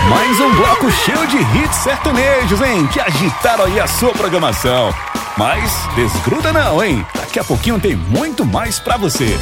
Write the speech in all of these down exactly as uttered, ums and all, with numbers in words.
Mais um bloco cheio de hits sertanejos, hein? Que agitaram aí a sua programação. Mas desgruda não, hein? Daqui a pouquinho tem muito mais pra você.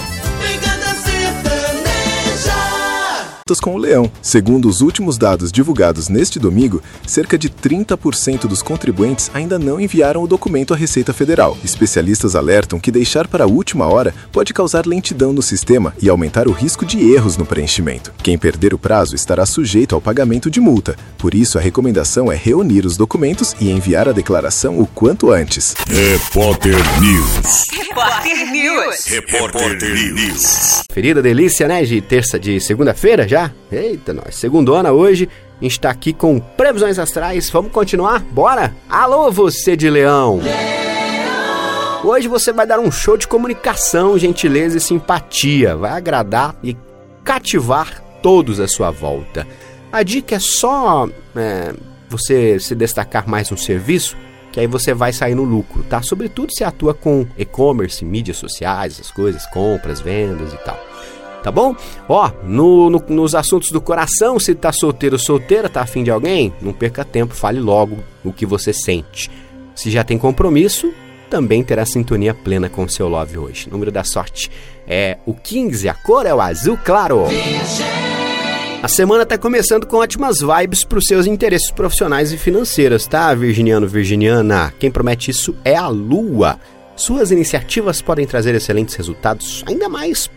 Com o Leão. Segundo os últimos dados divulgados neste domingo, cerca de trinta por cento dos contribuintes ainda não enviaram o documento à Receita Federal. Especialistas alertam que deixar para a última hora pode causar lentidão no sistema e aumentar o risco de erros no preenchimento. Quem perder o prazo estará sujeito ao pagamento de multa. Por isso, a recomendação é reunir os documentos e enviar a declaração o quanto antes. Repórter News. Repórter News. Repórter News. Ferida delícia, né? De terça, de segunda-feira já? Eita, nós. Segundona hoje, a gente tá aqui com previsões astrais. Vamos continuar? Bora? Alô, você de Leão! Leão! Hoje você vai dar um show de comunicação, gentileza e simpatia. Vai agradar e cativar todos à sua volta. A dica é só é, você se destacar mais no serviço, que aí você vai sair no lucro, tá? Sobretudo se atua com e-commerce, mídias sociais, essas coisas, compras, vendas e tal. Tá bom? Ó, no, no, nos assuntos do coração, se tá solteiro ou solteira, tá afim de alguém, não perca tempo, fale logo o que você sente. Se já tem compromisso, também terá sintonia plena com o seu love hoje. O número da sorte é o quinze, a cor é o azul claro. A semana tá começando com ótimas vibes para os seus interesses profissionais e financeiros, tá, virginiano, virginiana? Quem promete isso é a Lua. Suas iniciativas podem trazer excelentes resultados, ainda mais